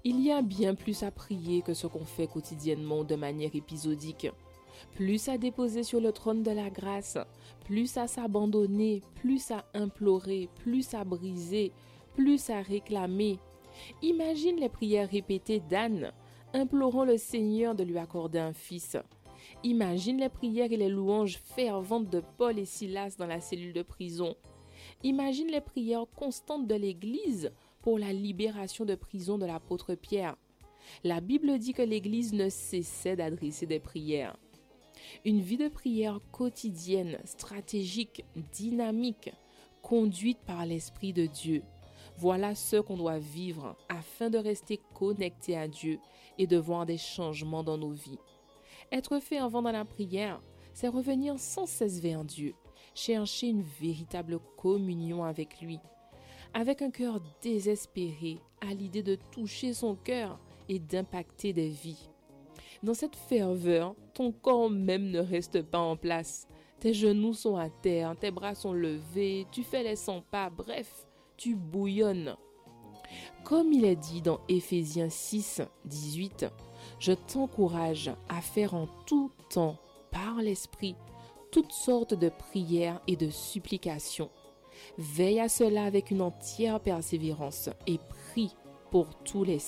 Il y a bien plus à prier que ce qu'on fait quotidiennement ou de manière épisodique. Plus à déposer sur le trône de la grâce, plus à s'abandonner, plus à implorer, plus à briser, plus à réclamer. Imagine les prières répétées d'Anne, implorant le Seigneur de lui accorder un fils. Imagine les prières et les louanges ferventes de Paul et Silas dans la cellule de prison. Imagine les prières constantes de l'Église pour la libération de prison de l'apôtre Pierre. La Bible dit que l'Église ne cessait d'adresser des prières. Une vie de prière quotidienne, stratégique, dynamique, conduite par l'Esprit de Dieu. Voilà ce qu'on doit vivre afin de rester connecté à Dieu et de voir des changements dans nos vies. Être fervent dans la prière, c'est revenir sans cesse vers Dieu, chercher une véritable communion avec lui. Avec un cœur désespéré à l'idée de toucher son cœur et d'impacter des vies. Dans cette ferveur, ton corps même ne reste pas en place. Tes genoux sont à terre, tes bras sont levés, tu fais les 100 pas, bref, tu bouillonnes. Comme il est dit dans Éphésiens 6, 18, « Je t'encourage à faire en tout temps, par l'Esprit, toutes sortes de prières et de supplications. Veille à cela avec une entière persévérance et prie pour tous les saints. »